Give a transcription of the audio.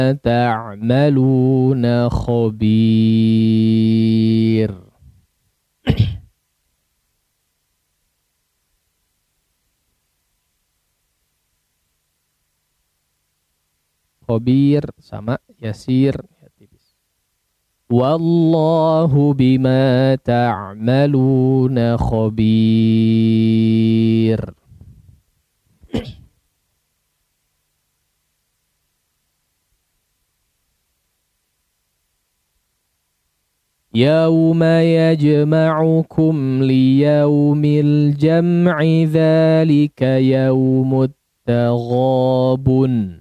تعملون خبير. Khabir sama yasir ya, tipis. Wallahu bima ta'maluna khabir. Yauma yajma'ukum liyaumil jam'i dzalika yaumut taghabun.